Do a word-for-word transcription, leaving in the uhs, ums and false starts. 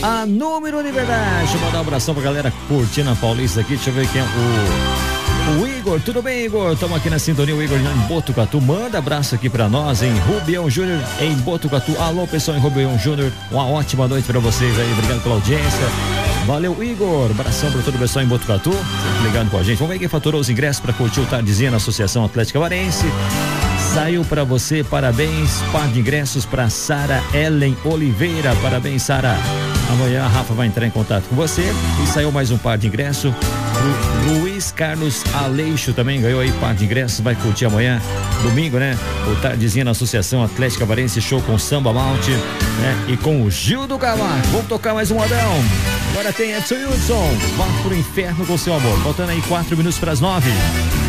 a número de verdade. Deixa eu mandar um abração pra galera curtindo a Paulista aqui. Deixa eu ver quem é o... O Igor, tudo bem, Igor? Estamos aqui na sintonia, o Igor em Botucatu. Manda abraço aqui pra nós em Rubião Júnior, em Botucatu. Alô, pessoal em Rubião Júnior. Uma ótima noite pra vocês aí. Obrigado pela audiência. Valeu, Igor. Abração pra todo o pessoal em Botucatu. Sempre ligando com a gente. Vamos ver quem faturou os ingressos pra curtir o Tardezinha na Associação Atlética Varense. Saiu pra você, parabéns. Par de ingressos pra Sara Ellen Oliveira. Parabéns, Sara. Amanhã a Rafa vai entrar em contato com você. E saiu mais um par de ingressos. O Luiz Carlos Aleixo também ganhou aí par de ingressos. Vai curtir amanhã, domingo, né? O Tardezinha na Associação Atlética Varense, show com Samba Malte, né? E com o Gil do Camargo. Vamos tocar mais um modão. Agora tem Edson Hudson. Vá pro inferno com seu amor. Faltando aí quatro minutos para as nove.